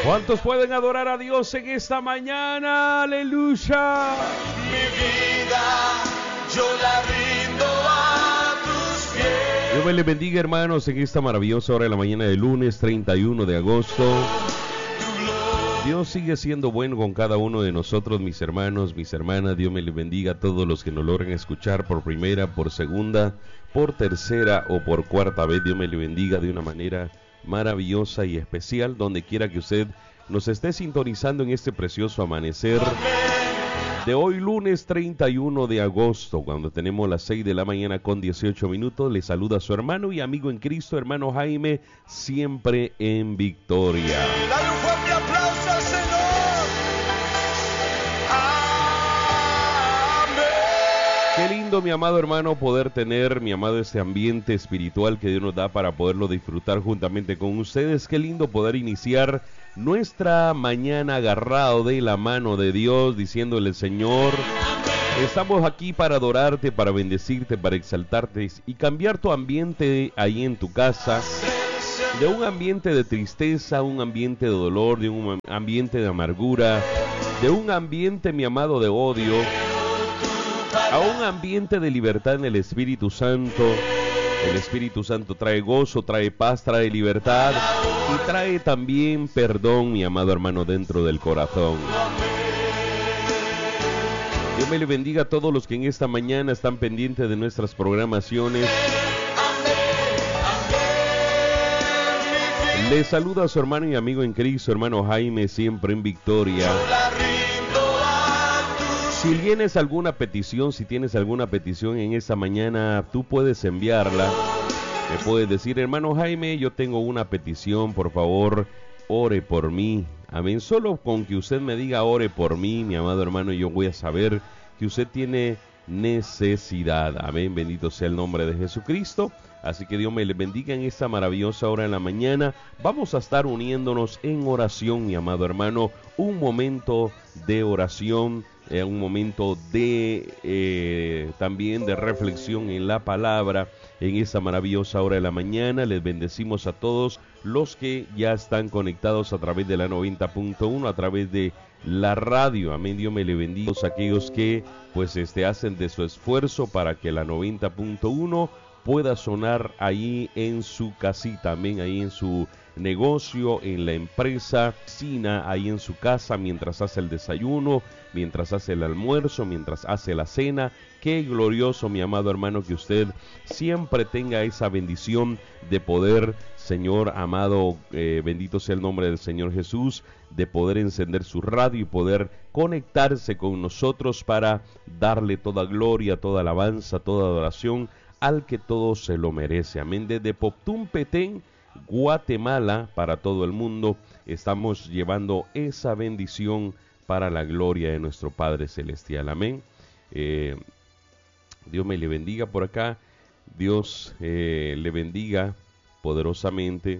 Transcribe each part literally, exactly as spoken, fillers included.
¿Cuántos pueden adorar a Dios en esta mañana? Aleluya. Mi vida yo la rindo a tus pies. Dios me les bendiga, hermanos, en esta maravillosa hora de la mañana de lunes treinta y uno de agosto. Dios sigue siendo bueno con cada uno de nosotros, mis hermanos, mis hermanas. Dios me les bendiga a todos los que nos logren escuchar por primera, por segunda, por tercera o por cuarta vez. Dios me les bendiga de una manera maravillosa y especial, donde quiera que usted nos esté sintonizando en este precioso amanecer de hoy, lunes treinta y uno de agosto, cuando tenemos las seis de la mañana con dieciocho minutos. Le saluda a su hermano y amigo en Cristo, hermano Jaime, siempre en victoria. Dale un fuerte aplauso al Señor. Amén. Qué lindo, mi amado hermano, poder tener, mi amado, este ambiente espiritual que Dios nos da para poderlo disfrutar juntamente con ustedes. Qué lindo poder iniciar nuestra mañana agarrado de la mano de Dios, diciéndole: Señor, estamos aquí para adorarte, para bendecirte, para exaltarte y cambiar tu ambiente ahí en tu casa, de un ambiente de tristeza, un ambiente de dolor, de un ambiente de amargura, de un ambiente, mi amado, de odio, a un ambiente de libertad en el Espíritu Santo. El Espíritu Santo trae gozo, trae paz, trae libertad y trae también perdón, mi amado hermano, dentro del corazón. Dios me le bendiga a todos los que en esta mañana están pendientes de nuestras programaciones. Les saluda a su hermano y amigo en Cristo, hermano Jaime, siempre en victoria. Si tienes alguna petición, si tienes alguna petición en esta mañana, tú puedes enviarla. Me puedes decir: hermano Jaime, yo tengo una petición, por favor, ore por mí. Amén. Solo con que usted me diga ore por mí, mi amado hermano, yo voy a saber que usted tiene necesidad. Amén. Bendito sea el nombre de Jesucristo. Así que Dios me le bendiga en esta maravillosa hora de la mañana. Vamos a estar uniéndonos en oración, mi amado hermano. Un momento de oración, eh, un momento de eh, también de reflexión en la palabra en esta maravillosa hora de la mañana. Les bendecimos a todos los que ya están conectados a través de la noventa punto uno, a través de la radio. Amén. Dios me le bendiga a aquellos que pues este hacen de su esfuerzo para que la noventa punto uno pueda sonar ahí en su casita, amén, ahí en su negocio, en la empresa, cocina, ahí en su casa, mientras hace el desayuno, mientras hace el almuerzo, mientras hace la cena. Qué glorioso, mi amado hermano, que usted siempre tenga esa bendición de poder, Señor amado, eh, bendito sea el nombre del Señor Jesús, de poder encender su radio y poder conectarse con nosotros para darle toda gloria, toda alabanza, toda adoración al que todo se lo merece. Amén. Desde Poptún, Petén, Guatemala, para todo el mundo, estamos llevando esa bendición para la gloria de nuestro Padre Celestial. Amén. Eh, Dios me le bendiga por acá. Dios eh, le bendiga poderosamente.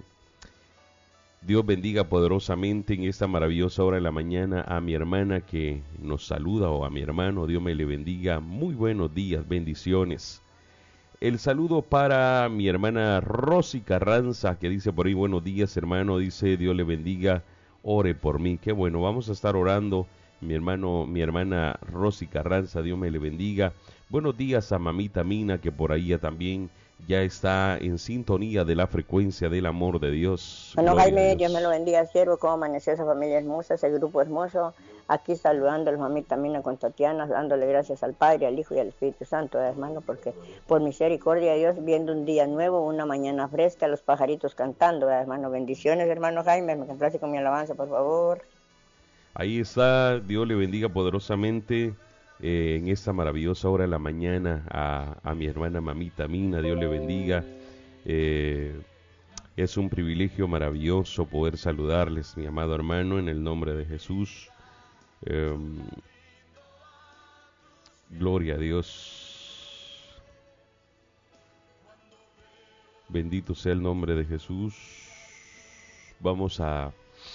Dios bendiga poderosamente en esta maravillosa hora de la mañana a mi hermana que nos saluda, o a mi hermano. Dios me le bendiga. Muy buenos días, bendiciones. El saludo para mi hermana Rosy Carranza, que dice por ahí: buenos días, hermano, dice, Dios le bendiga, ore por mí. Qué bueno, vamos a estar orando, mi hermano, mi hermana Rosy Carranza, Dios me le bendiga. Buenos días a mamita Mina, que por ahí ya también ya está en sintonía de la frecuencia del amor de Dios. Bueno, Jaime, Dios me lo bendiga, siervo, cómo amaneció esa familia hermosa, ese grupo hermoso. Aquí saludando a la mamita Mina con Tatiana, dándole gracias al Padre, al Hijo y al Espíritu Santo, hermano, porque por misericordia de Dios, viendo un día nuevo, una mañana fresca, los pajaritos cantando, hermano. Bendiciones, hermano Jaime, me complace con mi alabanza, por favor. Ahí está, Dios le bendiga poderosamente eh, en esta maravillosa hora de la mañana a, a mi hermana mamita Mina, Dios le bendiga. Eh, es un privilegio maravilloso poder saludarles, mi amado hermano, en el nombre de Jesús. Um, gloria a Dios. Bendito sea el nombre de Jesús. Vamos a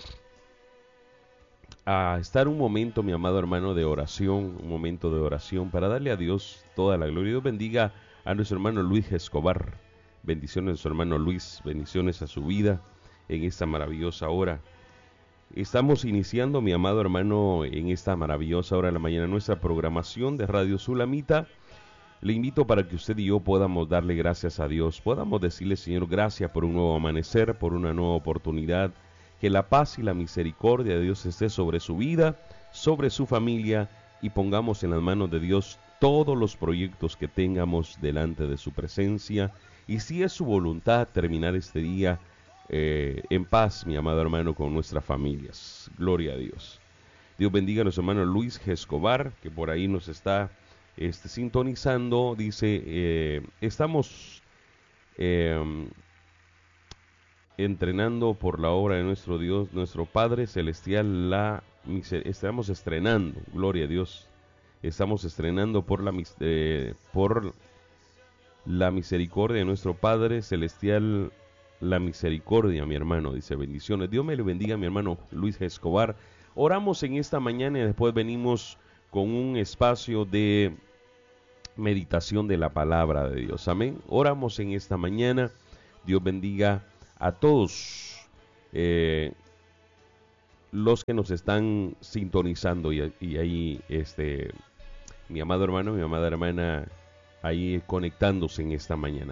a estar un momento, mi amado hermano, de oración, un momento de oración para darle a Dios toda la gloria. Dios bendiga a nuestro hermano Luis Escobar. Bendiciones a su hermano Luis, bendiciones a su vida en esta maravillosa hora. Estamos iniciando, mi amado hermano, en esta maravillosa hora de la mañana, nuestra programación de Radio Sulamita. Le invito para que usted y yo podamos darle gracias a Dios, podamos decirle, Señor, gracias por un nuevo amanecer, por una nueva oportunidad, que la paz y la misericordia de Dios esté sobre su vida, sobre su familia, y pongamos en las manos de Dios todos los proyectos que tengamos delante de su presencia, y si es su voluntad terminar este día eh, en paz, mi amado hermano, con nuestras familias. Gloria a Dios. Dios bendiga a nuestro hermano Luis G. Escobar, que por ahí nos está Este, sintonizando. Dice, eh, estamos eh, entrenando por la obra de nuestro Dios, nuestro Padre Celestial, la miser- estamos estrenando, gloria a Dios, estamos estrenando por la, eh, por la misericordia de nuestro Padre Celestial, la misericordia, mi hermano, dice, bendiciones. Dios me le bendiga, mi hermano Luis G. Escobar. Oramos en esta mañana y después venimos con un espacio de meditación de la palabra de Dios. Amén. Oramos en esta mañana. Dios bendiga a todos eh, los que nos están sintonizando y, y ahí este mi amado hermano, mi amada hermana ahí conectándose en esta mañana.